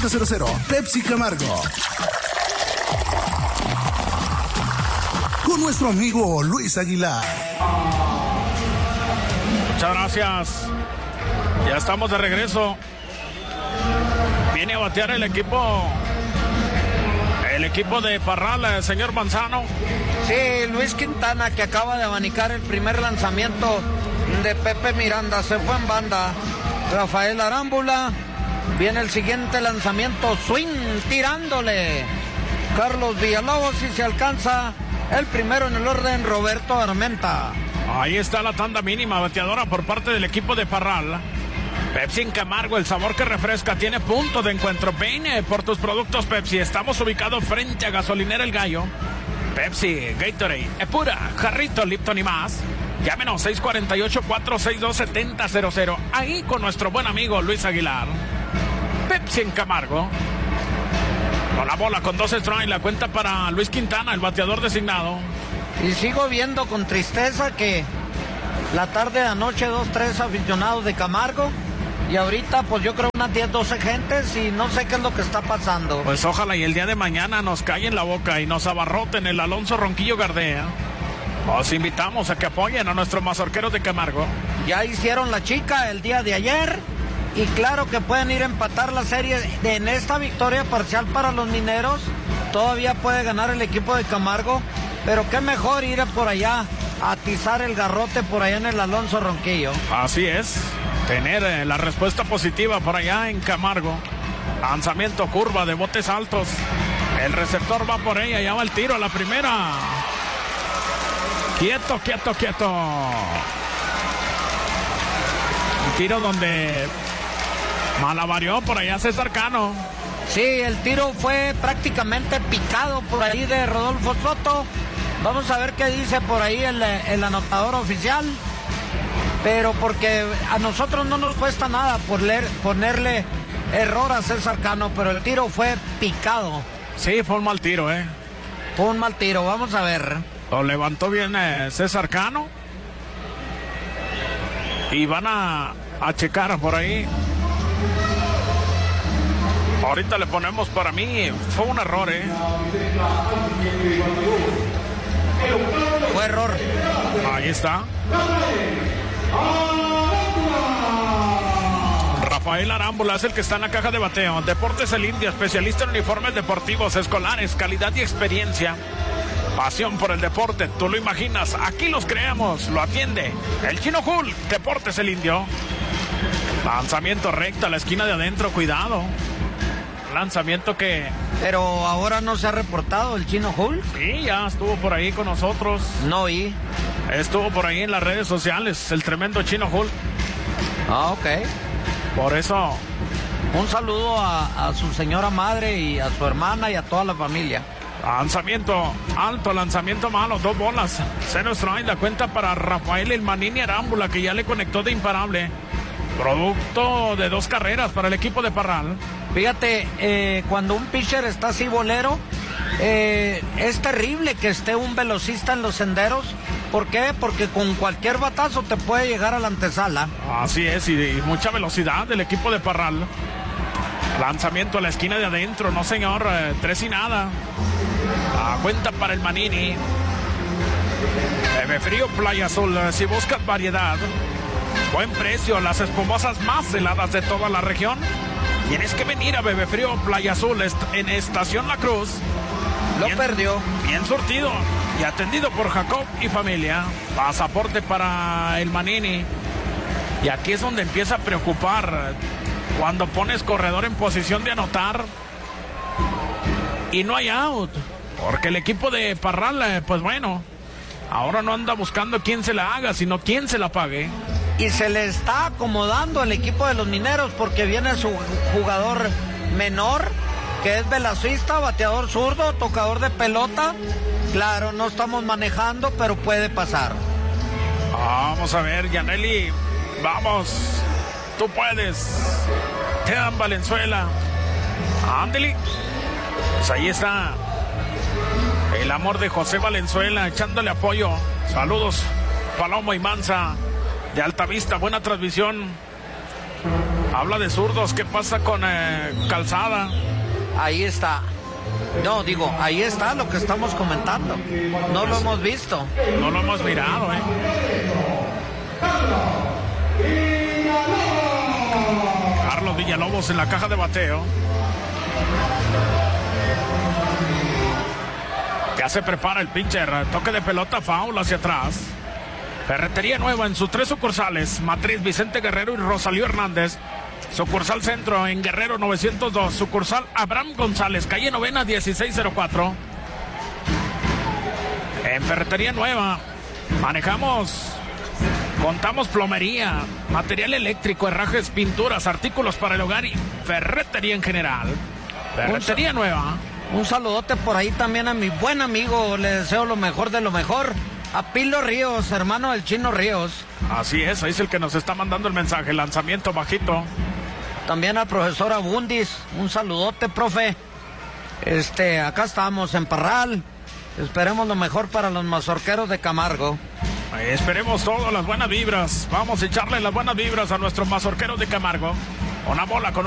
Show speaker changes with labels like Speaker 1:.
Speaker 1: 500. Pepsi Camargo. Con nuestro amigo Luis Aguilar.
Speaker 2: Muchas gracias. Ya estamos de regreso. Viene a batear el equipo de Parral, señor Manzano.
Speaker 3: Sí, Luis Quintana, que acaba de abanicar el primer lanzamiento de Pepe Miranda, se fue en banda. Rafael Arámbula, viene el siguiente lanzamiento, swing, tirándole. Carlos Villalobos, y se alcanza el primero en el orden, Roberto Armenta.
Speaker 2: Ahí está la tanda mínima bateadora por parte del equipo de Parral. Pepsi en Camargo, el sabor que refresca, tiene punto de encuentro. Ven por tus productos Pepsi. Estamos ubicados frente a Gasolinera El Gallo. Pepsi, Gatorade, Epura, Jarrito, Lipton y más. Llámenos 648-462-7000. Ahí con nuestro buen amigo Luis Aguilar. Pepsi en Camargo. Con la bola, con 2 strikes, la cuenta para Luis Quintana, el bateador designado.
Speaker 3: Y sigo viendo con tristeza que la tarde de anoche 2-3 aficionados de Camargo. Y ahorita pues yo creo unas 10-12 gentes y no sé qué es lo que está pasando.
Speaker 2: Pues ojalá y el día de mañana nos callen la boca y nos abarroten el Alonso Ronquillo Gardea. Os invitamos a que apoyen a nuestros mazorqueros de Camargo.
Speaker 3: Ya hicieron la chica el día de ayer y claro que pueden ir a empatar la serie. En esta victoria parcial para los mineros todavía puede ganar el equipo de Camargo, pero qué mejor ir por allá a atizar el garrote por allá en el Alonso Ronquillo.
Speaker 2: Así es, tener la respuesta positiva por allá en Camargo. Lanzamiento, curva de botes altos, el receptor va por ella, ya va el tiro a la primera. Quieto. Un tiro donde malavarió por allá César Cano.
Speaker 3: Sí, el tiro fue prácticamente picado por ahí de Rodolfo Soto. Vamos a ver qué dice por ahí el anotador oficial. Pero porque a nosotros no nos cuesta nada ponerle error a César Cano, pero el tiro fue picado.
Speaker 2: Sí, fue un mal tiro,
Speaker 3: Fue un mal tiro, vamos a ver.
Speaker 2: Lo levantó bien César Cano. Y van a checar por ahí. Ahorita le ponemos, para mí fue un error,
Speaker 3: Fue error.
Speaker 2: Ahí está. Rafael Arámbula es el que está en la caja de bateo. Deportes El Indio, especialista en uniformes deportivos escolares, calidad y experiencia. Pasión por el deporte, tú lo imaginas, aquí los creamos, lo atiende el Chino Hulk. Deportes El Indio. Lanzamiento recta a la esquina de adentro, cuidado. Lanzamiento que...
Speaker 3: Pero ahora no se ha reportado el Chino Hulk.
Speaker 2: Sí, ya estuvo por ahí con nosotros.
Speaker 3: No oí.
Speaker 2: Estuvo por ahí en las redes sociales, el tremendo Chino Hulk.
Speaker 3: Ah, ok.
Speaker 2: Por eso...
Speaker 3: Un saludo a su señora madre y a su hermana y a toda la familia.
Speaker 2: Lanzamiento alto, lanzamiento malo, 2 bolas. 0 strike, la cuenta para Rafael El Manini Arámbula, que ya le conectó de imparable. Producto de 2 carreras para el equipo de Parral.
Speaker 3: Fíjate, cuando un pitcher está así bolero, es terrible que esté un velocista en los senderos. ¿Por qué? Porque con cualquier batazo te puede llegar a la antesala.
Speaker 2: Así es, y mucha velocidad del equipo de Parral. Lanzamiento a la esquina de adentro, no señor, 3 y nada. A cuenta para el Manini. Bebe Frío Playa Azul, si buscas variedad, buen precio, las espumosas más heladas de toda la región, tienes que venir a Bebe Frío Playa Azul en Estación La Cruz.
Speaker 3: Lo perdió.
Speaker 2: Bien surtido y atendido por Jacob y familia. Pasaporte para el Manini. Y aquí es donde empieza a preocupar, cuando pones corredor en posición de anotar y no hay out, porque el equipo de Parral, pues bueno, ahora no anda buscando quién se la haga, sino quién se la pague.
Speaker 3: Y se le está acomodando al equipo de los mineros, porque viene su jugador menor, que es velocista, bateador zurdo, tocador de pelota. Claro, no estamos manejando, pero puede pasar.
Speaker 2: Vamos a ver, Yaneli, vamos, tú puedes. Tean Valenzuela, ándele. Pues ahí está el amor de José Valenzuela echándole apoyo. Saludos, Palomo y Manza de Altavista, buena transmisión. Habla de zurdos, ¿qué pasa con Calzada?
Speaker 3: Ahí está. No, digo, ahí está lo que estamos comentando. No lo hemos visto.
Speaker 2: No lo hemos mirado, Carlos Villalobos en la caja de bateo. Ya se prepara el pitcher. Toque de pelota, foul hacia atrás. Ferretería Nueva en sus 3 sucursales. Matriz, Vicente Guerrero y Rosalío Hernández. Sucursal Centro en Guerrero 902. Sucursal Abraham González, calle Novena 1604. En Ferretería Nueva contamos plomería, material eléctrico, herrajes, pinturas, artículos para el hogar y ferretería en general. Ferretería Nueva.
Speaker 3: Un saludote por ahí también a mi buen amigo. Le deseo lo mejor de lo mejor. A Pilo Ríos, hermano del Chino Ríos.
Speaker 2: Así es, ahí es el que nos está mandando el mensaje. Lanzamiento bajito.
Speaker 3: También al profesor Abundis. Un saludote, profe. Acá estamos en Parral. Esperemos lo mejor para los mazorqueros de Camargo.
Speaker 2: Esperemos todas las buenas vibras. Vamos a echarle las buenas vibras a nuestros mazorqueros de Camargo. Una bola con